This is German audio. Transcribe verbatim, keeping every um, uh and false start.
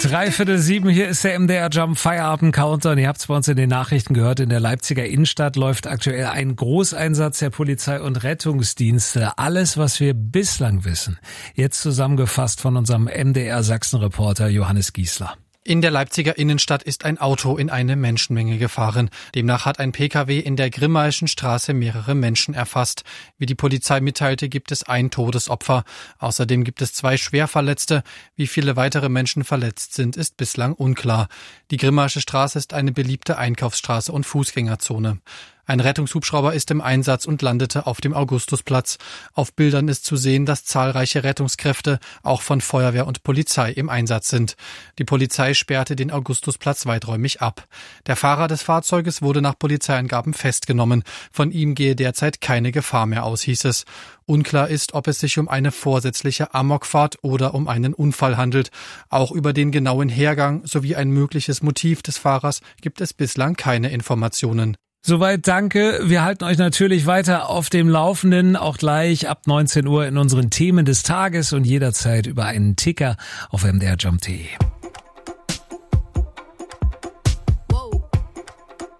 Dreiviertel sieben, hier ist der M D R Jump Feierabend Countdown. Ihr habt es bei uns in den Nachrichten gehört, in der Leipziger Innenstadt läuft aktuell ein Großeinsatz der Polizei und Rettungsdienste. Alles, was wir bislang wissen, jetzt zusammengefasst von unserem M D R Sachsen-Reporter Johannes Giesler. In der Leipziger Innenstadt ist ein Auto in eine Menschenmenge gefahren. Demnach hat ein Pkw in der Grimmaischen Straße mehrere Menschen erfasst. Wie die Polizei mitteilte, gibt es ein Todesopfer. Außerdem gibt es zwei Schwerverletzte. Wie viele weitere Menschen verletzt sind, ist bislang unklar. Die Grimmaische Straße ist eine beliebte Einkaufsstraße und Fußgängerzone. Ein Rettungshubschrauber ist im Einsatz und landete auf dem Augustusplatz. Auf Bildern ist zu sehen, dass zahlreiche Rettungskräfte, auch von Feuerwehr und Polizei, im Einsatz sind. Die Polizei sperrte den Augustusplatz weiträumig ab. Der Fahrer des Fahrzeuges wurde nach Polizeiangaben festgenommen. Von ihm gehe derzeit keine Gefahr mehr aus, hieß es. Unklar ist, ob es sich um eine vorsätzliche Amokfahrt oder um einen Unfall handelt. Auch über den genauen Hergang sowie ein mögliches Motiv des Fahrers gibt es bislang keine Informationen. Soweit danke. Wir halten euch natürlich weiter auf dem Laufenden, auch gleich ab neunzehn Uhr in unseren Themen des Tages und jederzeit über einen Ticker auf m d r jump punkt d e.